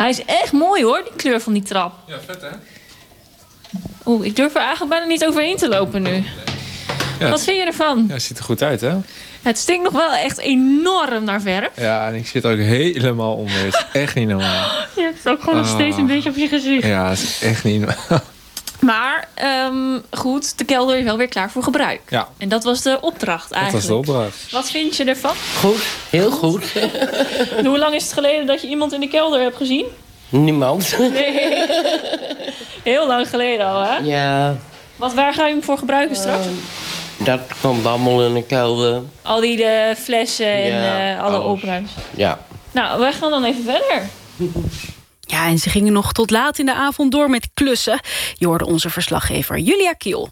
Hij is echt mooi hoor, die kleur van die trap. Ja, vet hè? Oeh, ik durf er eigenlijk bijna niet overheen te lopen nu. Ja. Wat vind je ervan? Ja, het ziet er goed uit hè? Het stinkt nog wel echt enorm naar verf. Ja, en ik zit ook helemaal onder. Het is echt niet normaal. Je hebt het ook gewoon nog steeds een beetje op je gezicht. Ja, het is echt niet normaal. Maar goed, de kelder is wel weer klaar voor gebruik. Ja. En dat was de opdracht eigenlijk. Dat was de opdracht. Wat vind je ervan? Goed, heel goed. Hoe lang is het geleden dat je iemand in de kelder hebt gezien? Niemand. Nee. Heel lang geleden al, hè? Ja, Waar ga je hem voor gebruiken straks? dat komt allemaal in de kelder. Al die de flessen en alle alles. opruimers. Ja. Nou, wij gaan dan even verder. Ja, en ze gingen nog tot laat in de avond door met klussen. Je hoorde onze verslaggever Julia Kiel.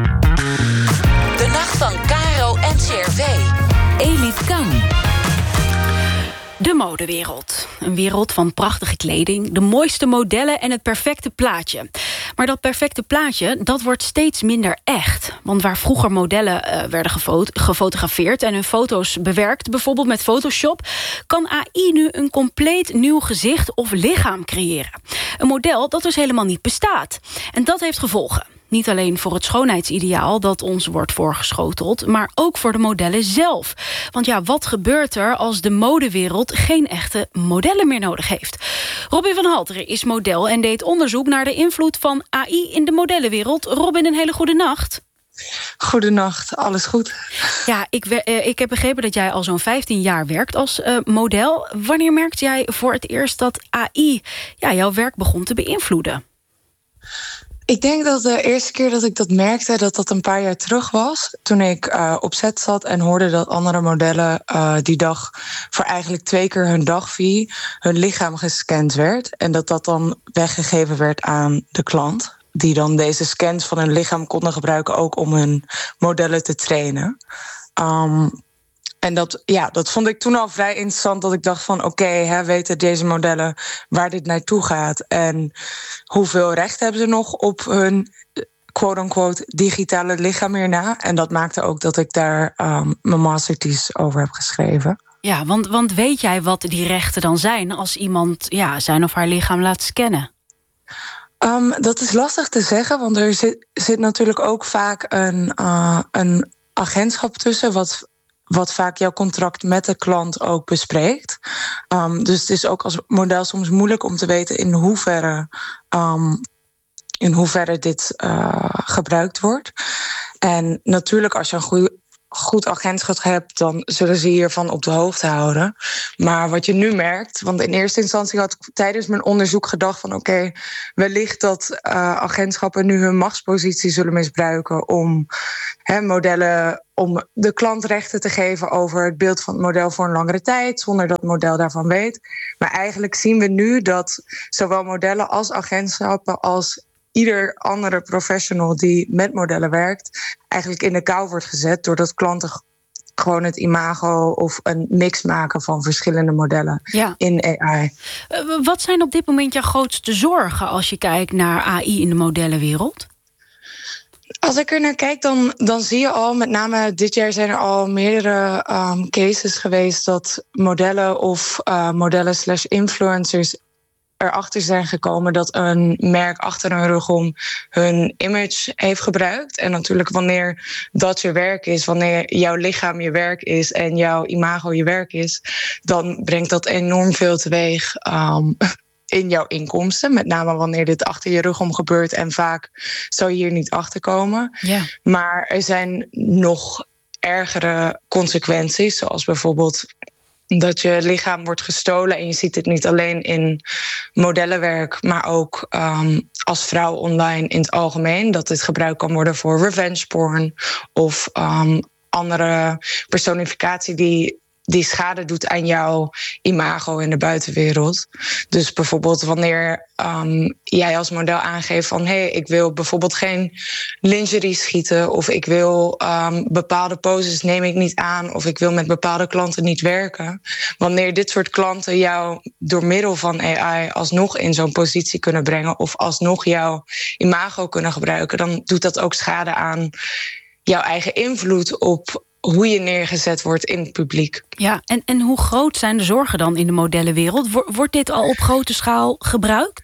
De nacht van Caro en CRV. Elif Kan. De modewereld. Een wereld van prachtige kleding, de mooiste modellen en het perfecte plaatje. Maar dat perfecte plaatje, dat wordt steeds minder echt. Want waar vroeger modellen werden gefotografeerd en hun foto's bewerkt, bijvoorbeeld met Photoshop, kan AI nu een compleet nieuw gezicht of lichaam creëren. Een model dat dus helemaal niet bestaat. En dat heeft gevolgen. Niet alleen voor het schoonheidsideaal dat ons wordt voorgeschoteld, maar ook voor de modellen zelf. Want ja, wat gebeurt er als de modewereld geen echte modellen meer nodig heeft? Robin van Halteren is model en deed onderzoek naar de invloed van AI in de modellenwereld. Robin, een hele goede nacht. Goedenacht, alles goed? Ja, ik heb begrepen dat jij al zo'n 15 jaar werkt als model. Wanneer merkte jij voor het eerst dat AI jouw werk begon te beïnvloeden? Ik denk dat de eerste keer dat ik dat merkte, dat een paar jaar terug was. Toen ik op set zat en hoorde dat andere modellen die dag voor eigenlijk 2 keer hun dagfee hun lichaam gescand werd. En dat dan weggegeven werd aan de klant. Die dan deze scans van hun lichaam konden gebruiken ook om hun modellen te trainen. En dat vond ik toen al vrij interessant, dat ik dacht van oké, weten deze modellen waar dit naartoe gaat en hoeveel recht hebben ze nog op hun quote-unquote digitale lichaam hierna. En dat maakte ook dat ik daar mijn masterthesis over heb geschreven. Ja, want weet jij wat die rechten dan zijn als iemand zijn of haar lichaam laat scannen? Dat is lastig te zeggen, want er zit natuurlijk ook vaak een agentschap tussen wat vaak jouw contract met de klant ook bespreekt. Dus het is ook als model soms moeilijk om te weten in hoeverre dit gebruikt wordt. En natuurlijk, als je een goed agentschap hebt, dan zullen ze hiervan op de hoogte houden. Maar wat je nu merkt, want in eerste instantie had ik tijdens mijn onderzoek gedacht van oké, wellicht dat agentschappen nu hun machtspositie zullen misbruiken om modellen, om de klant rechten te geven over het beeld van het model voor een langere tijd, zonder dat het model daarvan weet. Maar eigenlijk zien we nu dat zowel modellen als agentschappen als ieder andere professional die met modellen werkt eigenlijk in de kou wordt gezet doordat klanten gewoon het imago of een mix maken van verschillende modellen in AI. Wat zijn op dit moment jouw grootste zorgen als je kijkt naar AI in de modellenwereld? Als ik er naar kijk, dan zie je al, met name dit jaar zijn er al meerdere cases geweest dat modellen of modellen/influencers erachter zijn gekomen dat een merk achter hun rug om hun image heeft gebruikt. En natuurlijk wanneer dat je werk is, wanneer jouw lichaam je werk is en jouw imago je werk is, dan brengt dat enorm veel teweeg in jouw inkomsten. Met name wanneer dit achter je rug om gebeurt en vaak zou je hier niet achter komen. Ja. Maar er zijn nog ergere consequenties, zoals bijvoorbeeld dat je lichaam wordt gestolen. En je ziet het niet alleen in modellenwerk, maar ook als vrouw online in het algemeen. Dat dit gebruikt kan worden voor revenge porn of andere personificatie die schade doet aan jouw imago in de buitenwereld. Dus bijvoorbeeld wanneer jij als model aangeeft van ik wil bijvoorbeeld geen lingerie schieten, of ik wil bepaalde poses neem ik niet aan, of ik wil met bepaalde klanten niet werken. Wanneer dit soort klanten jou door middel van AI alsnog in zo'n positie kunnen brengen of alsnog jouw imago kunnen gebruiken, dan doet dat ook schade aan jouw eigen invloed op hoe je neergezet wordt in het publiek. Ja, en hoe groot zijn de zorgen dan in de modellenwereld? Wordt dit al op grote schaal gebruikt?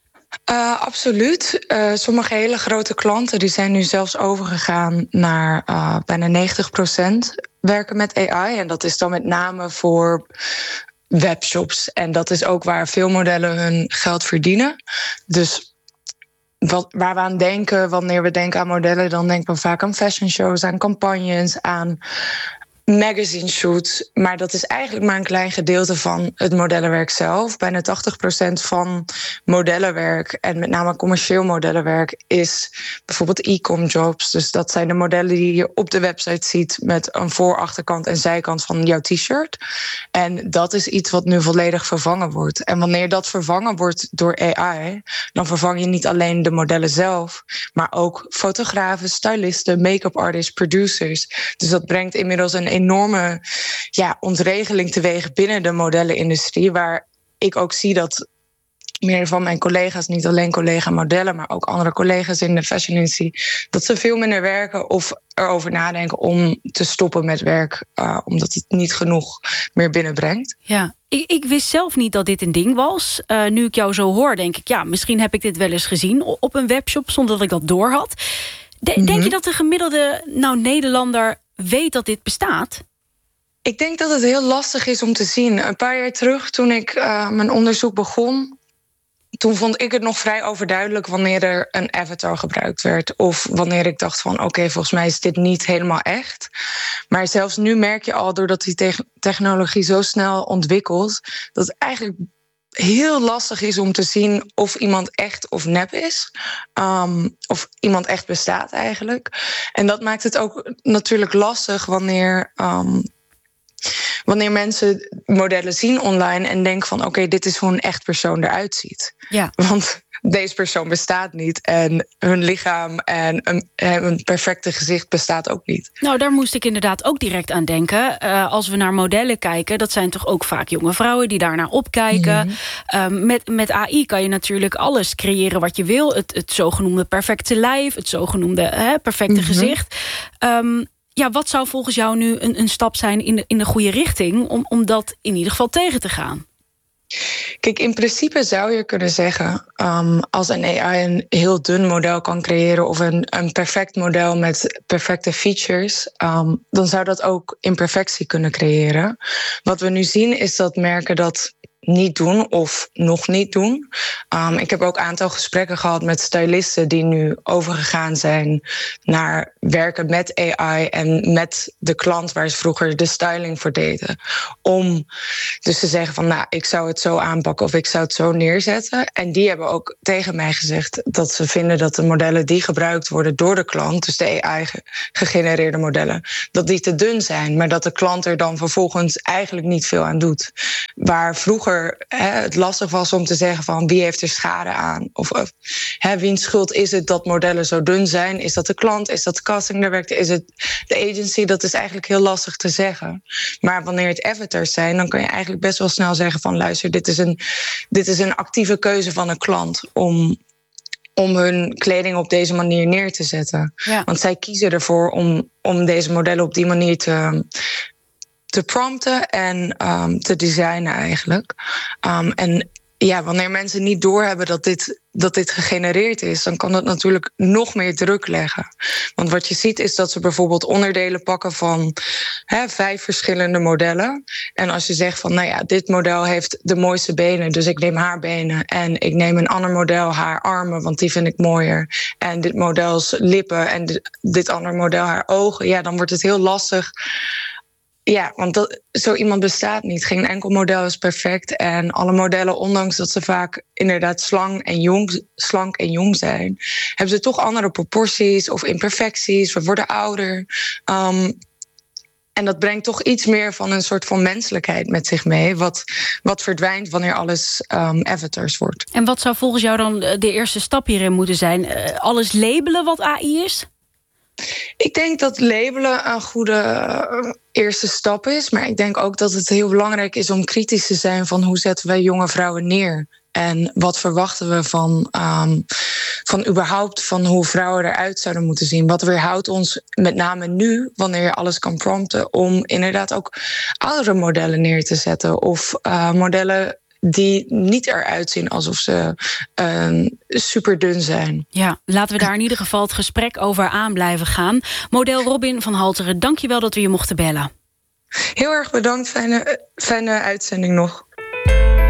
Absoluut. Sommige hele grote klanten die zijn nu zelfs overgegaan naar bijna 90% werken met AI. En dat is dan met name voor webshops. En dat is ook waar veel modellen hun geld verdienen. Dus waar we aan denken, wanneer we denken aan modellen, dan denken we vaak aan fashion shows, aan campagnes, aan magazine shoots. Maar dat is eigenlijk maar een klein gedeelte van het modellenwerk zelf. Bijna 80% van modellenwerk, en met name commercieel modellenwerk, is bijvoorbeeld e-com jobs. Dus dat zijn de modellen die je op de website ziet met een voor-, achterkant en zijkant van jouw t-shirt. En dat is iets wat nu volledig vervangen wordt. En wanneer dat vervangen wordt door AI, dan vervang je niet alleen de modellen zelf, maar ook fotografen, stylisten, make-up artists, producers. Dus dat brengt inmiddels een enorme ontregeling teweeg binnen de modellenindustrie, waar ik ook zie dat meer van mijn collega's, niet alleen collega-modellen, maar ook andere collega's in de fashionindustrie, dat ze veel minder werken of erover nadenken om te stoppen met werk, omdat het niet genoeg meer binnenbrengt. Ja, ik wist zelf niet dat dit een ding was. Nu ik jou zo hoor, denk ik, misschien heb ik dit wel eens gezien op een webshop, zonder dat ik dat doorhad. Denk je dat de gemiddelde Nederlander weet dat dit bestaat? Ik denk dat het heel lastig is om te zien. Een paar jaar terug, toen ik mijn onderzoek begon, toen vond ik het nog vrij overduidelijk wanneer er een avatar gebruikt werd. Of wanneer ik dacht van oké, volgens mij is dit niet helemaal echt. Maar zelfs nu merk je al, doordat die technologie zo snel ontwikkelt, dat het eigenlijk heel lastig is om te zien of iemand echt of nep is. Of iemand echt bestaat eigenlijk. En dat maakt het ook natuurlijk lastig wanneer mensen modellen zien online en denken van oké, dit is hoe een echt persoon eruit ziet. Ja. Want deze persoon bestaat niet en hun lichaam en een perfecte gezicht bestaat ook niet. Nou, daar moest ik inderdaad ook direct aan denken. Als we naar modellen kijken, dat zijn toch ook vaak jonge vrouwen die daarnaar opkijken. Met AI kan je natuurlijk alles creëren wat je wil. Het zogenoemde perfecte lijf, het zogenoemde perfecte gezicht. Wat zou volgens jou nu een stap zijn in de goede richting om dat in ieder geval tegen te gaan? Kijk, in principe zou je kunnen zeggen, als een AI een heel dun model kan creëren of een perfect model met perfecte features, dan zou dat ook imperfectie kunnen creëren. Wat we nu zien is dat merken dat niet doen of nog niet doen. Ik heb ook een aantal gesprekken gehad met stylisten die nu overgegaan zijn naar werken met AI en met de klant waar ze vroeger de styling voor deden. Om dus te zeggen van ik zou het zo aanpakken of ik zou het zo neerzetten. En die hebben ook tegen mij gezegd dat ze vinden dat de modellen die gebruikt worden door de klant, dus de AI-gegenereerde modellen, dat die te dun zijn, maar dat de klant er dan vervolgens eigenlijk niet veel aan doet. Waar vroeger het lastig was om te zeggen van wie heeft er schade aan? Of wiens schuld is het dat modellen zo dun zijn? Is dat de klant? Is dat de casting director? Is het de agency? Dat is eigenlijk heel lastig te zeggen. Maar wanneer het avatars zijn, dan kan je eigenlijk best wel snel zeggen van luister, dit is een actieve keuze van een klant om hun kleding op deze manier neer te zetten. Ja. Want zij kiezen ervoor om deze modellen op die manier te prompten en te designen eigenlijk. En wanneer mensen niet doorhebben dat dit gegenereerd is, dan kan dat natuurlijk nog meer druk leggen. Want wat je ziet is dat ze bijvoorbeeld onderdelen pakken van 5 verschillende modellen. En als je zegt van dit model heeft de mooiste benen, dus ik neem haar benen. En ik neem een ander model haar armen, want die vind ik mooier. En dit models lippen en dit andere model haar ogen. Dan wordt het heel lastig. Ja, want zo iemand bestaat niet. Geen enkel model is perfect. En alle modellen, ondanks dat ze vaak inderdaad slank en jong zijn, hebben ze toch andere proporties of imperfecties. We worden ouder. En dat brengt toch iets meer van een soort van menselijkheid met zich mee. Wat verdwijnt wanneer alles avatars wordt. En wat zou volgens jou dan de eerste stap hierin moeten zijn? Alles labelen wat AI is? Ik denk dat labelen een goede eerste stap is. Maar ik denk ook dat het heel belangrijk is om kritisch te zijn van hoe zetten wij jonge vrouwen neer. En wat verwachten we van überhaupt van hoe vrouwen eruit zouden moeten zien. Wat weerhoudt ons met name nu, wanneer je alles kan prompten, om inderdaad ook oudere modellen neer te zetten of modellen die niet eruit zien alsof ze super dun zijn. Ja, laten we daar in ieder geval het gesprek over aan blijven gaan. Model Robin van Halteren, dank je wel dat we je mochten bellen. Heel erg bedankt, fijne uitzending nog.